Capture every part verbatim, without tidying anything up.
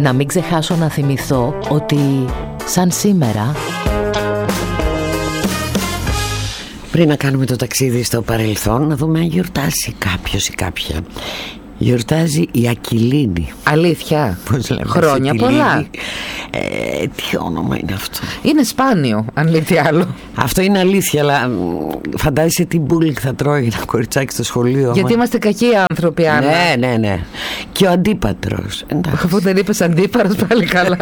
Να μην ξεχάσω να θυμηθώ ότι σαν σήμερα, πριν να κάνουμε το ταξίδι στο παρελθόν, να δούμε αν γιορτάσει κάποιος ή κάποια. Γιορτάζει η Ακυλίνη. Αλήθεια? Πώς λέμε, χρόνια πολλά. Ε, τι όνομα είναι αυτό? Είναι σπάνιο, αν μη τι άλλο. Αυτό είναι αλήθεια, αλλά φαντάζεσαι τι μπούλινγκ θα τρώει ένα κοριτσάκι στο σχολείο. Γιατί μα... είμαστε κακοί άνθρωποι, Άννα. Ναι, ναι, ναι. Και ο αντίπατρος. Αφού δεν είπες αντίπαρος, πάλι καλά.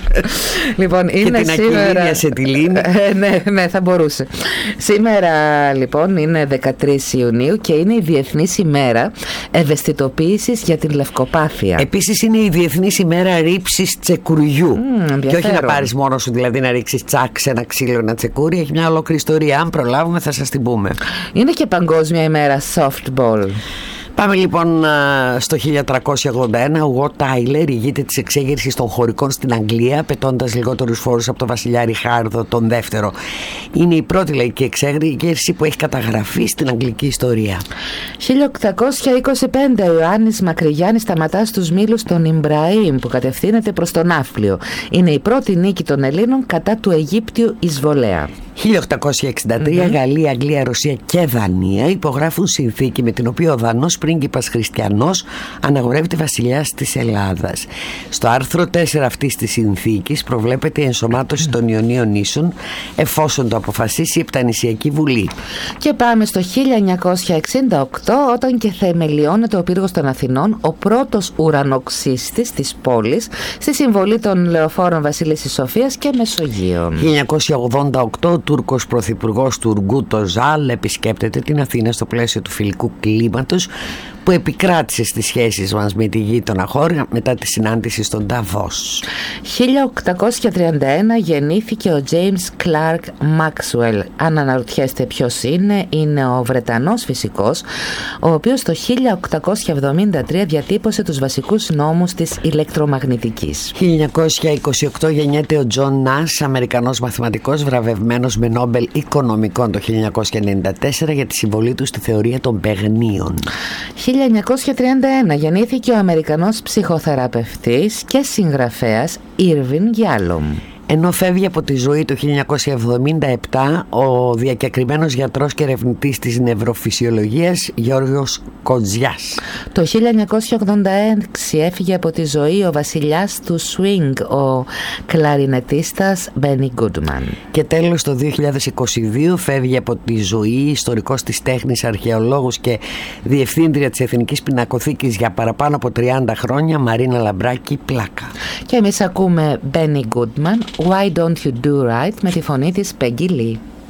Λοιπόν, είναι και την σήμερα... Ακυλίνη Ασετιλίνη. ε, ναι, ναι, θα μπορούσε. Σήμερα, λοιπόν, είναι δεκατρείς Ιουνίου και είναι η Διεθνής ημέρα ευαισθητοποίησης για την λευκοπάθεια. Επίσης είναι η Διεθνής ημέρα ρήψης τσεκουριού. Mm, και όχι να πάρεις μόνο σου, δηλαδή να ρίξεις τσακ σε ένα ξύλο, ένα τσεκούρι. Έχει μια ολόκληρη ιστορία. Αν προλάβουμε θα σας την πούμε. Είναι και παγκόσμια ημέρα softball. Πάμε λοιπόν στο χίλια τριακόσια ογδόντα ένα. Ο Γουότ Τάιλερ ηγείται της εξέγερσης των χωρικών στην Αγγλία, πετώντας λιγότερους φόρους από τον βασιλιά Ριχάρδο τον δεύτερο. Είναι η πρώτη λαϊκή εξέγερση που έχει καταγραφεί στην αγγλική ιστορία. χίλια οκτακόσια είκοσι πέντε. Ο Ιωάννης Μακρυγιάννης σταματά στους μήλους των Ιμπραήμ που κατευθύνεται προς τον Ναύπλιο. Είναι η πρώτη νίκη των Ελλήνων κατά του Αιγύπτιου εισβολέα. χίλια οκτακόσια εξήντα τρία. Mm-hmm. Γαλλία, Αγγλία, Ρωσία και Δανία υπογράφουν συνθήκη με την οποία ο Δανός πρίγκιπας Χριστιανός αναγορεύεται βασιλιάς της Ελλάδας. Στο άρθρο τέσσερα αυτής της συνθήκης προβλέπεται η ενσωμάτωση των Ιωνίων νήσων εφόσον το αποφασίσει η Επτανησιακή Βουλή. Και πάμε στο χίλια εννιακόσια εξήντα οκτώ, όταν και θεμελιώνεται ο πύργος των Αθηνών, ο πρώτος ουρανοξύστης της πόλης, στη συμβολή των λεωφόρων Βασίλισσης Σοφίας και Μεσογείων. χίλια εννιακόσια ογδόντα οκτώ. Ο Τούρκος πρωθυπουργός Τουργκούτ Οζάλ επισκέπτεται την Αθήνα στο πλαίσιο του φιλικού κλίματος που επικράτησε στις σχέσεις μας με τη γείτονα χώρα μετά τη συνάντηση στον Νταβός. χίλια οκτακόσια τριάντα ένα γεννήθηκε ο James Clerk Maxwell. Αν αναρωτιέστε ποιος είναι, είναι ο Βρετανός φυσικός, ο οποίος το χίλια οκτακόσια εβδομήντα τρία διατύπωσε τους βασικούς νόμους της ηλεκτρομαγνητικής. χίλια εννιακόσια είκοσι οκτώ γεννιέται ο Τζον Νας, Αμερικανός μαθηματικός, βραβευμένος με Νόμπελ Οικονομικών το χίλια εννιακόσια ενενήντα τέσσερα για τη συμβολή του στη θεωρία των παιγνίων. χίλια εννιακόσια τριάντα ένα γεννήθηκε ο Αμερικανός ψυχοθεραπευτής και συγγραφέας Irving Yalom. Ενώ φεύγει από τη ζωή το χίλια εννιακόσια εβδομήντα επτά ο διακεκριμένος γιατρός και ερευνητής της νευροφυσιολογίας Γιώργος Κοτζιάς. Το χίλια εννιακόσια ογδόντα έξι έφυγε από τη ζωή ο βασιλιάς του swing, ο κλαρινετίστας Μπένι Γκούντμαν. Και τέλος το δύο χιλιάδες είκοσι δύο φεύγει από τη ζωή ιστορικός της τέχνης, αρχαιολόγος και διευθύντρια της Εθνικής Πινακοθήκης για παραπάνω από τριάντα χρόνια, Μαρίνα Λαμπράκη Πλάκα. Και εμείς ακούμε Μπένι Γκούντμαν, Why Don't You Do Right, με τη φωνή της Peggy Lee.